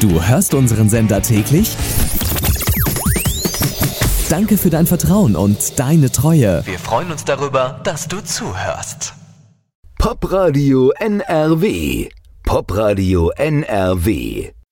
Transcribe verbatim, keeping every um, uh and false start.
Du hörst unseren Sender täglich? Danke für dein Vertrauen und deine Treue. Wir freuen uns darüber, dass du zuhörst. Popradio N R W. Popradio N R W.